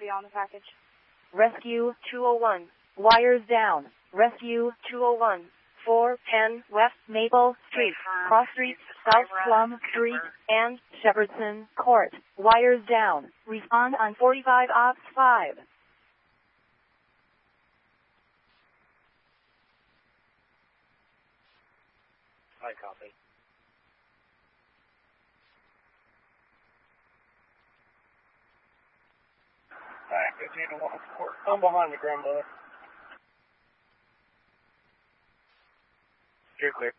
on the package. Rescue 201. Wires down. Rescue 201. 410 West Maple Street, Cross Street, South Plum Street, and Shepherdson Court. Wires down. Respond on 45 Ops 5. I copy. Alright, 15 to 1 court. I'm behind the grandmother. You're clear.